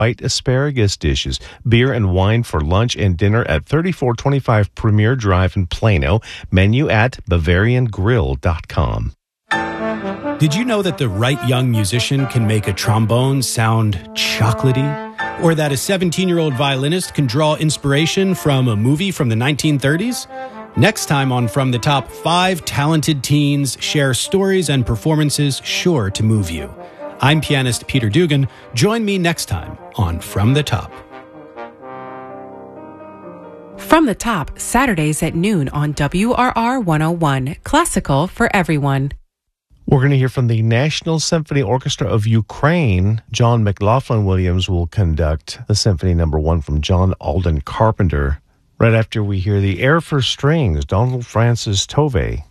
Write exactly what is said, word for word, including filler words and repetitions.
spiked asparagus dishes, beer and wine for lunch and dinner at thirty-four twenty-five Premier Drive in Plano. Menu at Bavarian Grill dot com. Did you know that the right young musician can make a trombone sound chocolatey? Or that a seventeen-year-old violinist can draw inspiration from a movie from the nineteen thirties? Next time on From the Top, five talented teens share stories and performances sure to move you. I'm pianist Peter Dugan. Join me next time on From the Top. From the Top, Saturdays at noon on W R R one oh one, classical for everyone. We're going to hear from the National Symphony Orchestra of Ukraine. John McLaughlin Williams will conduct the Symphony Number One from John Alden Carpenter. Right after we hear the Air for Strings, Donald Francis Tovey.